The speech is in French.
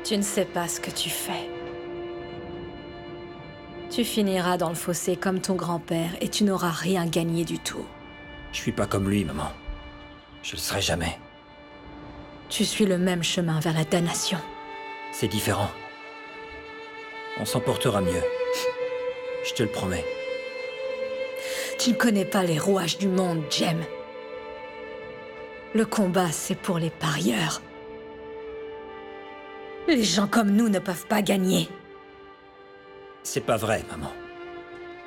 Tu ne sais pas ce que tu fais. Tu finiras dans le fossé comme ton grand-père et tu n'auras rien gagné du tout. Je suis pas comme lui, maman. Je le serai jamais. Tu suis le même chemin vers la damnation. C'est différent. On s'en portera mieux. Je te le promets. Tu ne connais pas les rouages du monde, Jem. Le combat, c'est pour les parieurs. Les gens comme nous ne peuvent pas gagner. C'est pas vrai, maman.